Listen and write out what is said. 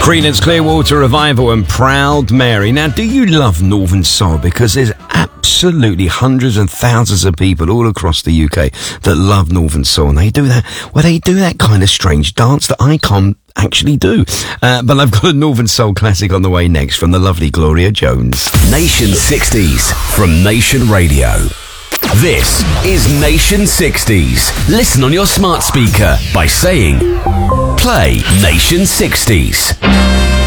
Creedence Clearwater Revival and Proud Mary. Now, do you love Northern Soul? Because there's absolutely hundreds and thousands of people all across the UK that love Northern Soul. And they do that, well, they do that kind of strange dance that I can't actually do. But I've got a Northern Soul classic on the way next from the lovely Gloria Jones. Nation 60s from Nation Radio. This is Nation 60s. Listen on your smart speaker by saying, play Nation 60s.